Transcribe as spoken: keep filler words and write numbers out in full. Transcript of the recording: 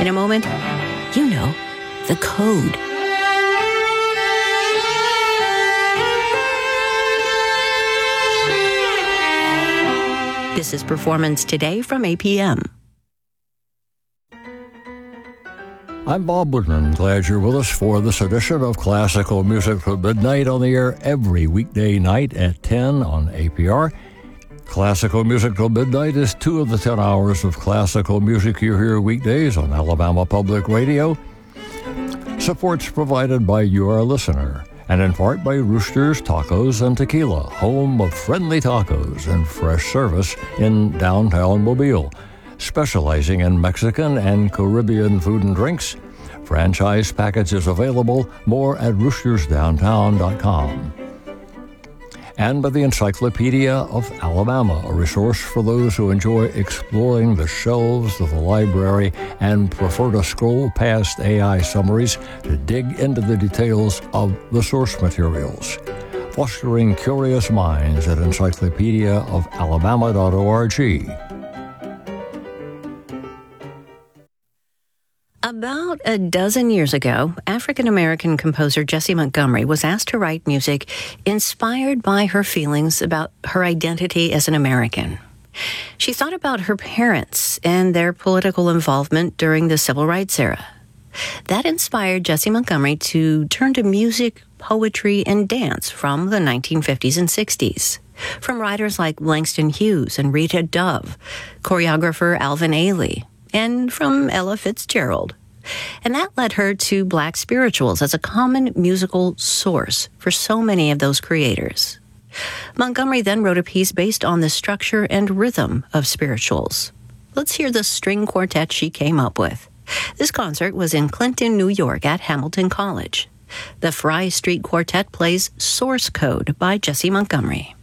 In a moment, you know, the code. This is Performance Today from A P M. I'm Bob Woodman. Glad you're with us for this edition of Classical Music for Midnight, on the air every weekday night at ten on A P R. Classical Music Till Midnight is two of the ten hours of classical music you hear weekdays on Alabama Public Radio. Support's provided by you, our listener, and in part by Rooster's Tacos and Tequila, home of friendly tacos and fresh service in downtown Mobile, specializing in Mexican and Caribbean food and drinks. Franchise packages available. More at roosters downtown dot com. And by the Encyclopedia of Alabama, a resource for those who enjoy exploring the shelves of the library and prefer to scroll past A I summaries to dig into the details of the source materials. Fostering curious minds at encyclopedia of alabama dot org. About a dozen years ago, African-American composer Jessie Montgomery was asked to write music inspired by her feelings about her identity as an American. She thought about her parents and their political involvement during the Civil Rights era. That inspired Jessie Montgomery to turn to music, poetry, and dance from the nineteen fifties and sixties. From writers like Langston Hughes and Rita Dove, choreographer Alvin Ailey, and from Ella Fitzgerald. And that led her to Black spirituals as a common musical source for so many of those creators. Montgomery then wrote a piece based on the structure and rhythm of spirituals. Let's hear the string quartet she came up with. This concert was in Clinton, New York at Hamilton College. The Fry Street Quartet plays Source Code by Jessie Montgomery.